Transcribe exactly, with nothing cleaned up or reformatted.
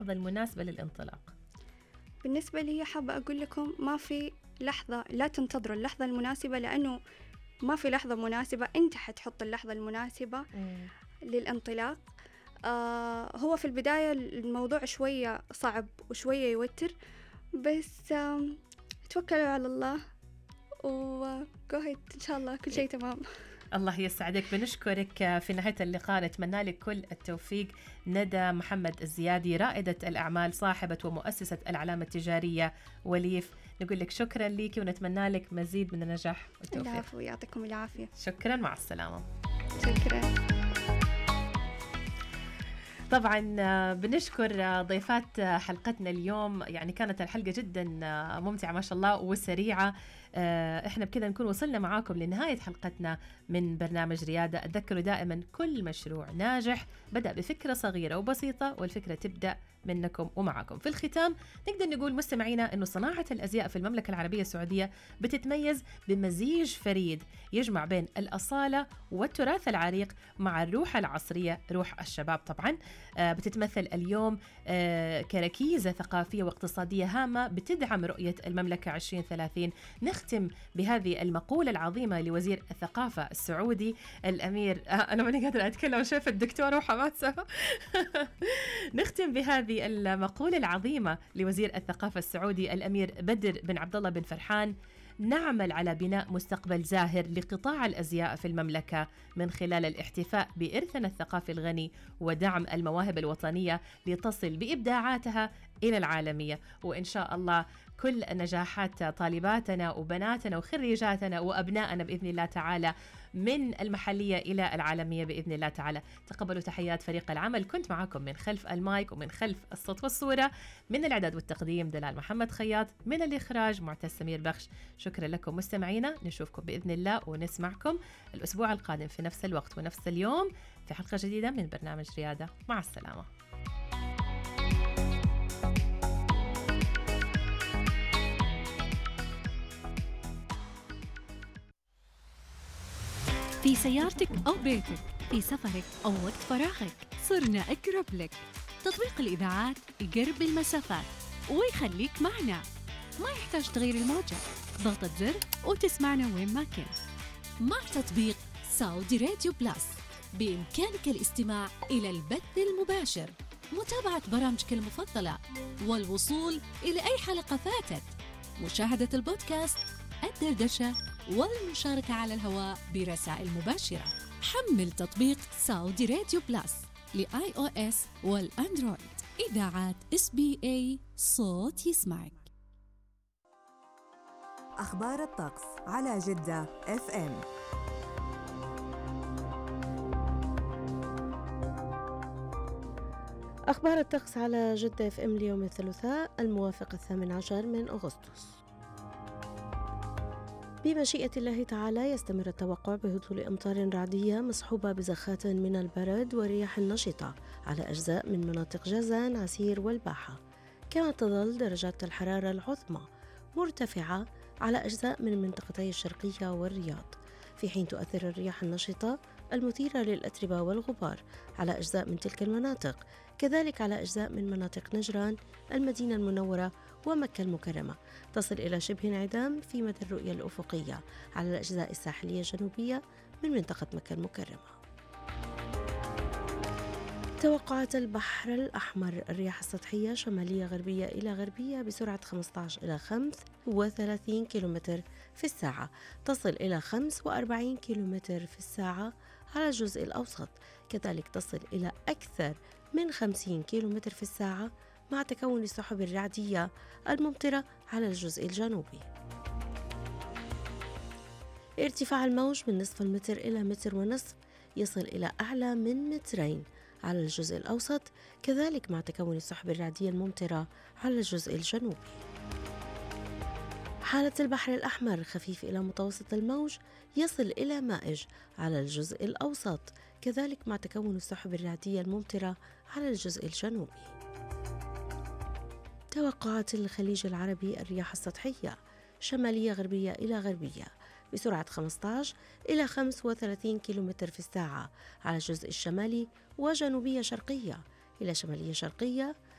المناسبة للانطلاق؟ بالنسبة لي حابة أقول لكم ما في لحظة، لا تنتظروا اللحظة المناسبة، لأنه ما في لحظة مناسبة، أنت حتحط اللحظة المناسبة مم. للانطلاق. آه هو في البداية الموضوع شوية صعب وشوية يوتر، بس آه توكلوا على الله وقهد إن شاء الله كل شيء تمام. الله يسعدك. بنشكرك في نهاية اللقاء، نتمنى لك كل التوفيق. ندى محمد الزيادي، رائدة الأعمال، صاحبة ومؤسسة العلامة التجارية وليف، نقول لك شكرا ليكي ونتمنى لك مزيد من النجاح والتوفيق. العفو، يعطيكم العافية. شكرا، مع السلامة. شكرا. طبعا بنشكر ضيفات حلقتنا اليوم، يعني كانت الحلقة جدا ممتعة ما شاء الله وسريعة. احنا بكذا نكون وصلنا معاكم لنهاية حلقتنا من برنامج ريادة. أتذكروا دائما كل مشروع ناجح بدأ بفكرة صغيرة وبسيطة، والفكرة تبدأ منكم ومعكم. في الختام نقدر نقول مستمعينا أنه صناعة الأزياء في المملكة العربية السعودية بتتميز بمزيج فريد يجمع بين الأصالة والتراث العريق مع الروح العصرية، روح الشباب طبعا. بتتمثل اليوم كركيزة ثقافية واقتصادية هامة بتدعم رؤية المملكة عشرين ثلاثين. نختم بهذه المقولة العظيمة لوزير الثقافة السعودي الأمير، أنا ماني قادرة أتكلم، شايف الدكتور وحماسة. نختم بهذه المقولة العظيمة لوزير الثقافة السعودي الأمير بدر بن عبد الله بن فرحان: نعمل على بناء مستقبل زاهر لقطاع الأزياء في المملكة من خلال الاحتفاء بإرثنا الثقافي الغني ودعم المواهب الوطنية لتصل بإبداعاتها إلى العالمية. وإن شاء الله كل نجاحات طالباتنا وبناتنا وخريجاتنا وأبنائنا بإذن الله تعالى من المحلية إلى العالمية بإذن الله تعالى. تقبلوا تحيات فريق العمل، كنت معكم من خلف المايك ومن خلف الصوت والصورة، من الإعداد والتقديم دلال محمد خياط، من الإخراج معتز سمير بخش. شكرا لكم مستمعينا، نشوفكم بإذن الله ونسمعكم الأسبوع القادم في نفس الوقت ونفس اليوم في حلقة جديدة من برنامج ريادة. مع السلامة. في سيارتك أو بيتك، في سفرك أو وقت فراغك، صرنا أقرب لك. تطبيق الإذاعات يقرب المسافات ويخليك معنا، ما يحتاج تغير الموجة، ضغطة زر وتسمعنا وين ما كنت. مع تطبيق سعودي راديو بلس بإمكانك الاستماع إلى البث المباشر، متابعة برامجك المفضلة، والوصول إلى أي حلقة فاتت، مشاهدة البودكاست، الدردشة، والمشاركة على الهواء برسائل مباشرة. حمل تطبيق سعودي راديو بلس لآي أو إس والأندرويد. إذاعات إس بي إي، صوت يسمعك. أخبار الطقس على جدة إف إم. أخبار الطقس على جدة إف إم ليوم الثلاثاء الموافق الثامن عشر من أغسطس. بمشيئة الله تعالى يستمر التوقع بهطول أمطار رعدية مصحوبة بزخات من البرد ورياح نشطة على أجزاء من مناطق جازان، عسير والباحة. كما تظل درجات الحرارة العظمى مرتفعة على أجزاء من منطقتي الشرقية والرياض، في حين تؤثر الرياح النشطة المثيرة للأتربة والغبار على أجزاء من تلك المناطق، كذلك على أجزاء من مناطق نجران، المدينة المنورة ومكة المكرمة. تصل إلى شبه انعدام في مدى الرؤية الأفقية على الأجزاء الساحلية الجنوبية من منطقة مكة المكرمة. توقعات البحر الأحمر: الرياح السطحية شمالية غربية إلى غربية بسرعة خمسة عشر إلى خمسة وثلاثين كيلومتر في الساعة، تصل إلى خمسة وأربعين كيلومتر في الساعة على الجزء الأوسط، كذلك تصل إلى أكثر من خمسين كيلومتر في الساعة مع تكون السحب الرعدية الممطرة على الجزء الجنوبي. ارتفاع الموج من نصف المتر إلى متر ونصف، يصل إلى أعلى من مترين على الجزء الأوسط، كذلك مع تكون السحب الرعدية الممطرة على الجزء الجنوبي. حالة البحر الأحمر: خفيف إلى متوسط الموج، يصل إلى مائج على الجزء الأوسط، كذلك مع تكون السحب الرعدية الممطرة على الجزء الجنوبي. توقعات الخليج العربي: الرياح السطحية شمالية غربية إلى غربية بسرعة خمسة عشر إلى خمسة وثلاثين كيلومتر في الساعة على الجزء الشمالي، وجنوبية شرقية إلى شمالية شرقية